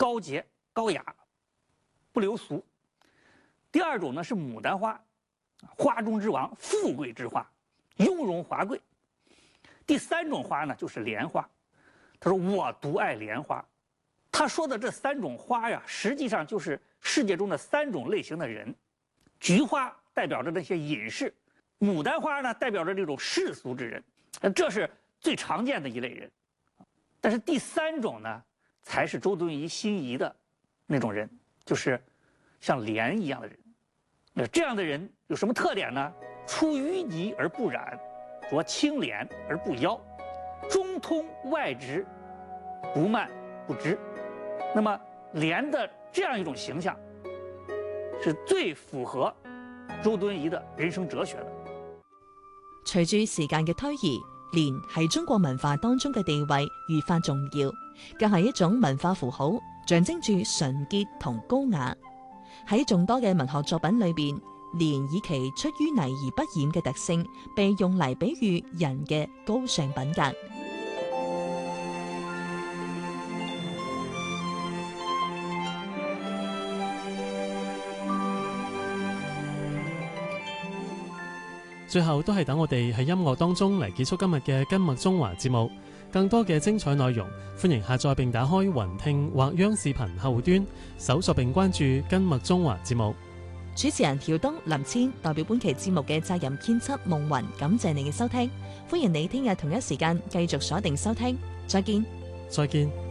高洁高雅，不流俗。第二种呢是牡丹花，花中之王，富贵之花，雍容华贵。第三种花呢就是莲花，他说我独爱莲花。他说的这3种花呀，实际上就是世界中的3种类型的人。菊花代表着那些隐士，牡丹花呢代表着这种世俗之人，这是最常见的一类人。但是第3种呢，才是周敦颐心仪的那种人，就是像莲一样的人。这样的人有什么特点呢？出淤泥而不染，着清廉而不妖，中通外直，不慢不支。那么莲的这樣一種形象，是最符合周敦颐的人生哲學的。 隨住時間嘅推移，蓮喺中國文化當中嘅地位愈發重要，更係一種文化符號，象徵住純潔同高雅。喺眾多嘅文學作品裏邊，蓮以其出淤泥而不染嘅特性，被用嚟比喻人嘅高尚品格。 最後都係等我哋喺音樂當中嚟結束今日嘅根脈中華節目。更多嘅精彩內容，歡迎下載並打開雲聽或央視頻客戶端，搜索並關注根脈中華節目。 主持人曉東、林千代表本期節目嘅責任編輯夢雲，感謝你嘅收聽。歡迎你聽日同一時間繼續鎖定收聽。再見。 再見。